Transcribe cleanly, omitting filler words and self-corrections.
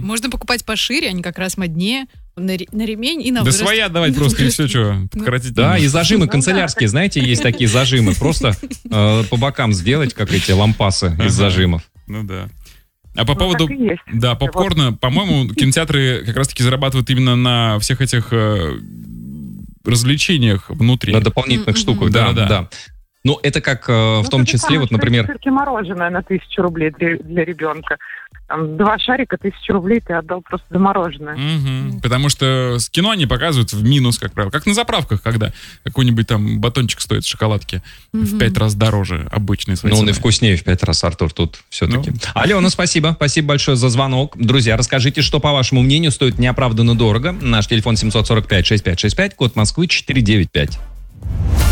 Можно покупать пошире, они как раз моднее. На ремень и на Да вырост. своя давать просто, и все, что, подкоротить. Да, и зажимы канцелярские, знаете, есть такие зажимы. Просто по бокам сделать, как эти лампасы из зажимов. Ну да. А по поводу да, Вот. попкорна, по-моему, кинотеатры как раз-таки зарабатывают именно на всех этих развлечениях внутри. На дополнительных штуках, да. Ну, это как в том числе, вот, например... В цирке мороженое на 1000 рублей для ребенка. Там 2 шарика, 1000 рублей ты отдал просто за мороженое. Мгм. Потому что с кино они показывают в минус, как правило. Как на заправках, когда какой-нибудь там батончик стоит шоколадки в 5 раз дороже обычной своей Ну, он и цены. вкуснее в 5 раз, Артур, тут все-таки. Ну. Алена, спасибо. Спасибо большое за звонок. Друзья, расскажите, что, по вашему мнению, стоит неоправданно дорого. Наш телефон 745-6565, код Москвы 495.